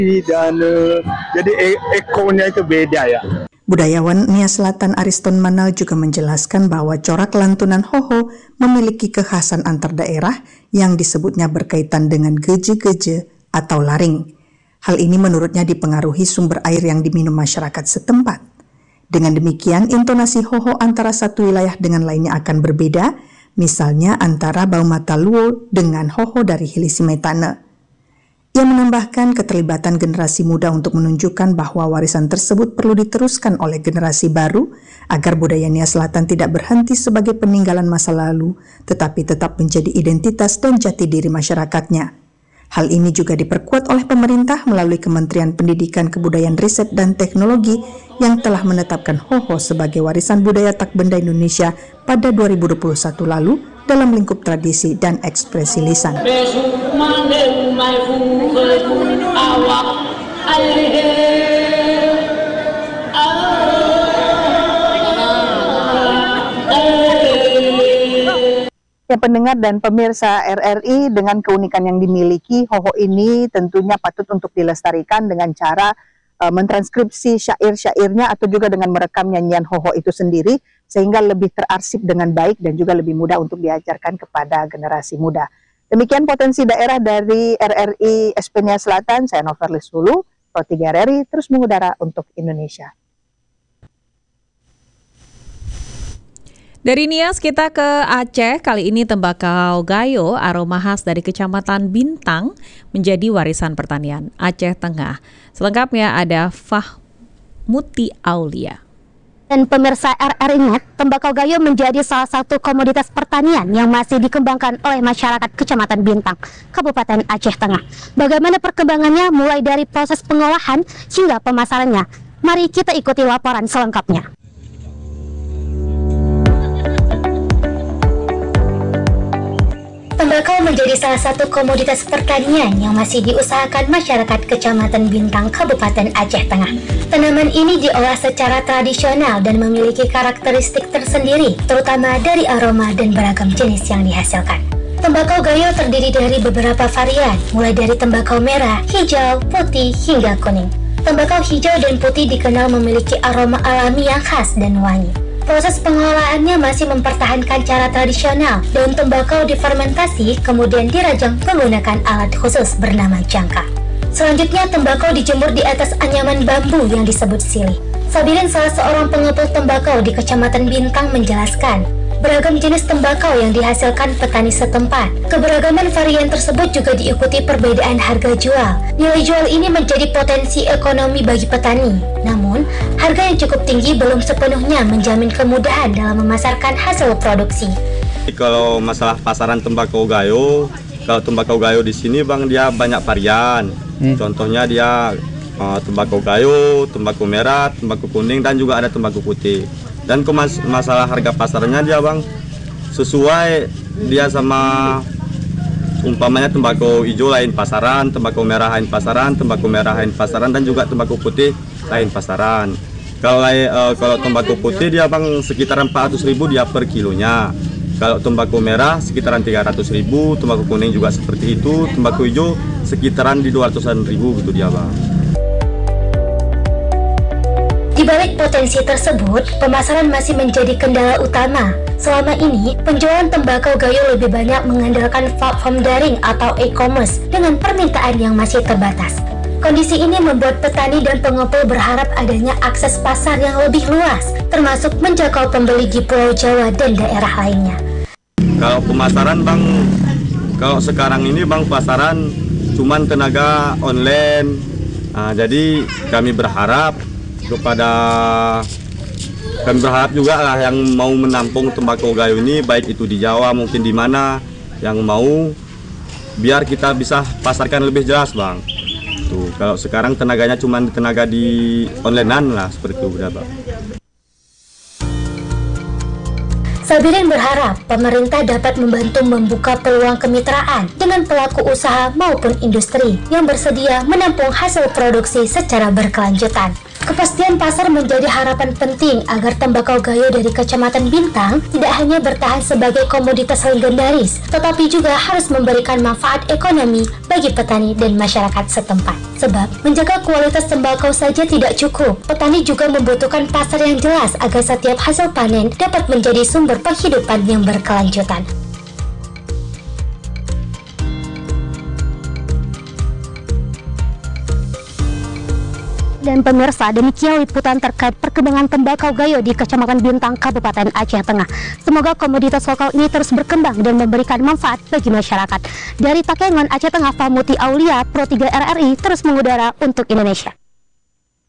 dan jadi ekornya itu beda ya. Budayawan Nia Selatan Ariston Manal juga menjelaskan bahwa corak lantunan Hoho memiliki kekhasan antar daerah yang disebutnya berkaitan dengan geje-geje atau laring. Hal ini menurutnya dipengaruhi sumber air yang diminum masyarakat setempat. Dengan demikian, intonasi Hoho antara satu wilayah dengan lainnya akan berbeda, misalnya antara Baumata Luo dengan Hoho dari Hilisimetane. Ia menambahkan keterlibatan generasi muda untuk menunjukkan bahwa warisan tersebut perlu diteruskan oleh generasi baru agar budaya Nia Selatan tidak berhenti sebagai peninggalan masa lalu, tetapi tetap menjadi identitas dan jati diri masyarakatnya. Hal ini juga diperkuat oleh pemerintah melalui Kementerian Pendidikan, Kebudayaan, Riset, dan Teknologi yang telah menetapkan Hoho sebagai warisan budaya tak benda Indonesia pada 2021 lalu dalam lingkup tradisi dan ekspresi lisan. Ya, pendengar dan pemirsa RRI, dengan keunikan yang dimiliki, Hoho ini tentunya patut untuk dilestarikan dengan cara mentranskripsi syair-syairnya atau juga dengan merekam nyanyian Hoho itu sendiri sehingga lebih terarsip dengan baik dan juga lebih mudah untuk diajarkan kepada generasi muda. Demikian potensi daerah dari RRI SP Nia Selatan. Saya Noverlis Hulu, Pro 3 RRI terus mengudara untuk Indonesia. Dari Nias kita ke Aceh, kali ini tembakau gayo aroma khas dari Kecamatan Bintang menjadi warisan pertanian Aceh Tengah. Selengkapnya ada Fahmuti Aulia. Dan pemirsa RRI Net, tembakau gayo menjadi salah satu komoditas pertanian yang masih dikembangkan oleh masyarakat Kecamatan Bintang, Kabupaten Aceh Tengah. Bagaimana perkembangannya mulai dari proses pengolahan hingga pemasarannya? Mari kita ikuti laporan selengkapnya. Tembakau menjadi salah satu komoditas pertanian yang masih diusahakan masyarakat Kecamatan Bintang, Kabupaten Aceh Tengah. Tanaman ini diolah secara tradisional dan memiliki karakteristik tersendiri, terutama dari aroma dan beragam jenis yang dihasilkan. Tembakau gayo terdiri dari beberapa varian, mulai dari tembakau merah, hijau, putih, hingga kuning. Tembakau hijau dan putih dikenal memiliki aroma alami yang khas dan wangi. Proses pengolahannya masih mempertahankan cara tradisional. Daun tembakau difermentasi, kemudian dirajang menggunakan alat khusus bernama jangka. Selanjutnya, tembakau dijemur di atas anyaman bambu yang disebut sili. Sabirin, salah seorang pengepul tembakau di Kecamatan Bintang, menjelaskan, beragam jenis tembakau yang dihasilkan petani setempat. Keberagaman varian tersebut juga diikuti perbedaan harga jual. Nilai jual ini menjadi potensi ekonomi bagi petani. Namun, harga yang cukup tinggi belum sepenuhnya menjamin kemudahan dalam memasarkan hasil produksi. Kalau masalah pasaran tembakau gayo, kalau tembakau gayo di sini Bang, dia banyak varian. Contohnya dia tembakau gayo, tembakau merah, tembakau kuning, dan juga ada tembakau putih. Dan masalah harga pasarnya dia Bang, sesuai dia sama umpamanya tembakau hijau lain pasaran, tembakau merah lain pasaran, tembakau merah lain pasaran, dan juga tembakau putih lain pasaran. Kalau tembakau putih dia Bang sekitaran 400.000 dia per kilonya. Kalau tembakau merah sekitaran 300.000, tembakau kuning juga seperti itu, tembakau hijau sekitaran di 200.000 gitu dia Bang. Di balik potensi tersebut, pemasaran masih menjadi kendala utama. Selama ini, penjualan tembakau gayo lebih banyak mengandalkan platform daring atau e-commerce dengan permintaan yang masih terbatas. Kondisi ini membuat petani dan pengepul berharap adanya akses pasar yang lebih luas, termasuk menjangkau pembeli di Pulau Jawa dan daerah lainnya. Kalau pemasaran Bang, kalau sekarang ini Bang pasaran cuman tenaga online. Jadi kami berharap juga lah yang mau menampung tembakau gayo ini, baik itu di Jawa mungkin di mana yang mau, biar kita bisa pasarkan lebih jelas Bang. Tuh, kalau sekarang tenaganya cuma tenaga di onlinean lah seperti itu Bang. Sabirin berharap pemerintah dapat membantu membuka peluang kemitraan dengan pelaku usaha maupun industri yang bersedia menampung hasil produksi secara berkelanjutan. Kepastian pasar menjadi harapan penting agar tembakau gayo dari Kecamatan Bintang tidak hanya bertahan sebagai komoditas legendaris, tetapi juga harus memberikan manfaat ekonomi bagi petani dan masyarakat setempat. Sebab, menjaga kualitas tembakau saja tidak cukup. Petani juga membutuhkan pasar yang jelas agar setiap hasil panen dapat menjadi sumber penghidupan yang berkelanjutan. Dan pemirsa, demikian liputan terkait perkembangan tembakau gayo di Kecamatan Bintang, Kabupaten Aceh Tengah. Semoga komoditas lokal ini terus berkembang dan memberikan manfaat bagi masyarakat. Dari Takengon, Aceh Tengah, Fahmuti Aulia, Pro 3 RRI terus mengudara untuk Indonesia.